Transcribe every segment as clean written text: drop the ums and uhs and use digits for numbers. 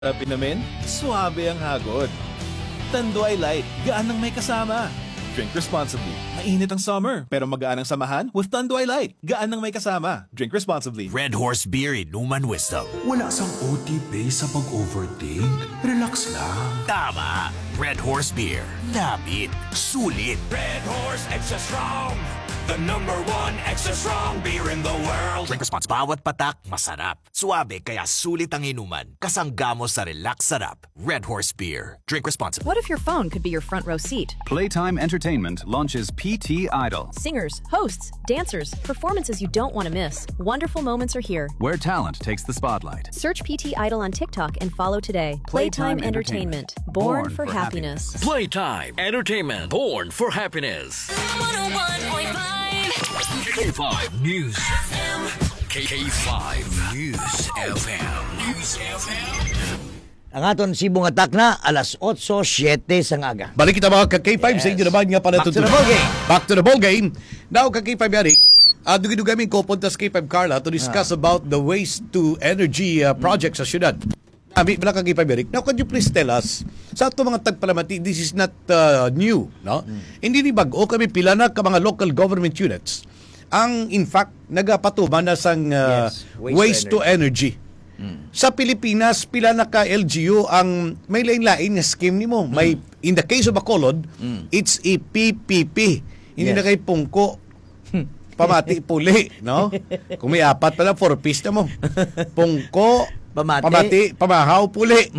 Harapin namin, suabe ang hagod. Tanduay Light, gaan ng may kasama. Drink responsibly. Mainit ang summer, pero magaan ang samahan with Tanduay Light. Gaan ng may kasama. Drink responsibly. Red Horse Beer Inuman Wisdom. Wala sang OTP sa pag-overthink. Relax lang. Tama. Red Horse Beer. Labit. Sulit. Red Horse Extra Strong, the #1 extra strong beer in the world. Drink response. Bawat patak, masarap. Suabe, kaya sulit ang inuman. Kasanggamo sa relax sarap. Red Horse Beer. Drink responsibly. What if your phone could be your front row seat? Playtime Entertainment launches PT Idol, Singers, hosts, dancers, performances you don't want to miss. Wonderful moments are here. where talent takes the spotlight. Search PT Idol on TikTok and follow today. Playtime Entertainment. Entertainment. Born, Born for for happiness. Playtime Entertainment, born for happiness. 101.5 K5 News. K5 News FM. Ang aton sibong atak na alas 8:07 sa ngaga. Balik kita mga ka-K5 sa inyo naman nga para Back to the ball game. Back to the ball game. Now ka-K5 yari. Dugi-dugi kami kopunta sa K5 Carla to discuss about the waste to energy project sa syudad. Abi, bala ka K5 yari. Now, can you please tell us, sa ito mga tagpalamati, this is not new, no? Hindi ni bago kami pila na ka mga local government units ang in fact nagapatuman na sang waste to energy. Sa Pilipinas, pila na ka LGU ang may lain-lain na scheme nimo. May in the case of Bacolod, it's a PPP. Hindi na kay pungko. Pamati puli, no? Kung may apat pala 4 piece na mo. Pungko, pamati, pamahaw puli.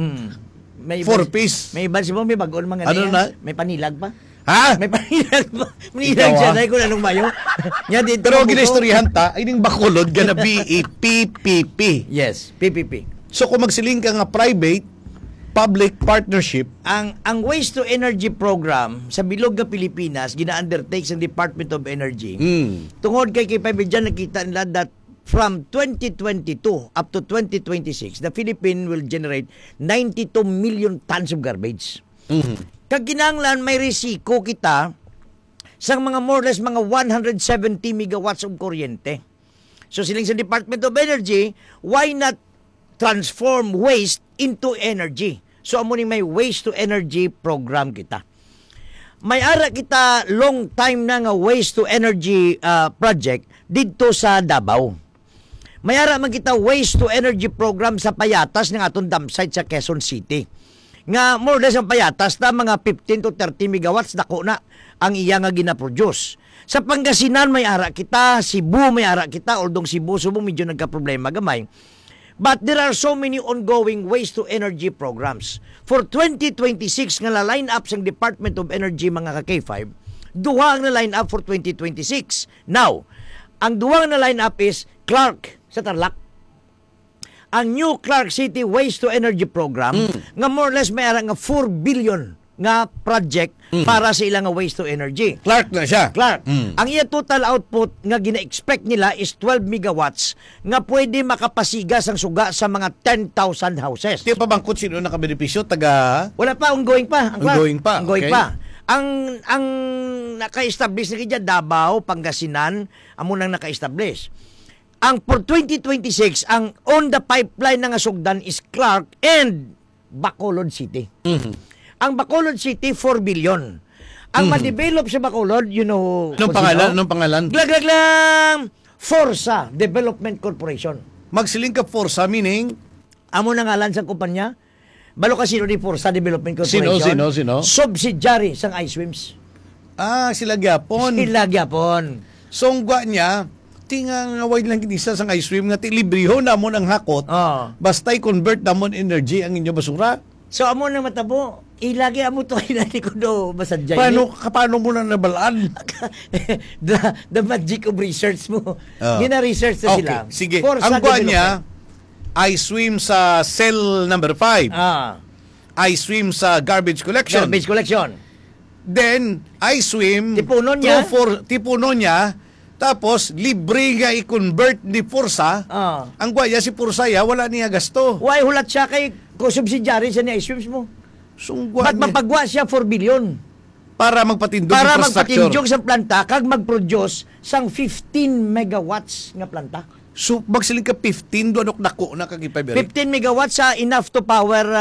May 4 piece. May iba mo may bagon mga Ano niya. na? May panilag pa. Ha? May panilag pa. Manilag Ikaw, siya ha? dahil kung anong mayo. Nya dito. Pero ginistoryahan ta, ining Bacolod gonna be a PPP. Yes, PPP. So kung magsiling ka nga private public partnership, Ang waste to energy program sa bilog nga Pilipinas gina-undertake sa Department of Energy. Tungod kay Pabidjan nakita nila that from 2022 up to 2026, the Philippines will generate 92 million tons of garbage. Kag kinahanglan may risiko kita sa mga more or less mga 170 megawatts of kuryente. So siling sa Department of Energy, why not transform waste into energy? So amo ni may waste to energy program kita. May ara kita long time na nga waste to energy project didto sa Davao. May ara man kita waste to energy program sa Payatas ng atong dump site sa Quezon City. Nga more or less ang Payatas na mga 15 to 30 megawatts dako na ang iya nga gina-produce. Sa Pangasinan may ara kita, Cebu may ara kita, although Cebu medyo nagka-problema gamay. But there are so many ongoing waste to energy programs. For 2026 nga na line up sa Department of Energy mga ka-K5, duha ang na line up for 2026. Now, ang duha na line up is Clark sa Tarlac. Ang New Clark City Waste to Energy Program nga more or less may ara nga 4 billion nga project para sa ilang nga waste to energy. Clark na siya. Clark. Ang iya total output nga gina-expect nila is 12 megawatts nga pwede makapasigas ang suga sa mga 10,000 houses. Di pa bangkot sino nakabenepisyo taga Wala pa, ongoing pa. Ang Clark. Ongoing pa, Ongoing okay. pa. Ang naka-establish na kaya Davao, Pangasinan, amo nang naka-establish. Ang for 2026, ang on the pipeline na nga sugdan is Clark and Bacolod City. Ang Bacolod City, 4 billion. Ang ma-develop sa Bacolod, you know... Anong pangalan? Glaglag lang! Forza Development Corporation. Magsiling ka Forza, meaning? Amo na ngalan sa kumpanya. Balo ka sino ni Forza Development Corporation. Sino? Subsidiary sang iSwims. Sila gyapon. Sila gyapon. So, ang gwa niya, tinga nga wide lang kinisa sa ice cream nga libriho namon ang hakot. Basta i-convert namon energy ang inyo basura. So amo na matabo, ilagi amo to inani ko do masadjay. Paano mo na nabalaan? the magic of research mo. Gina-research na sila. Sige. Forza Ang gwa niya, development. I swim sa cell number 5. I swim sa garbage collection. Garbage collection. Then, I swim Tipunon niya. Tipunon niya. Tapos, libre nga i-convert ni Forza. Ang gwaya si Forza wala niya gasto. Why hulat siya kay subsidiary sa ni iSwims mo? Ba't mapagwa siya 4 billion? Para magpatindog sa planta kag mag-produce sang 15 megawatts nga planta. So magsiling ka 15 do anok dako na kag K5 Eric. 15 megawatts sa enough to power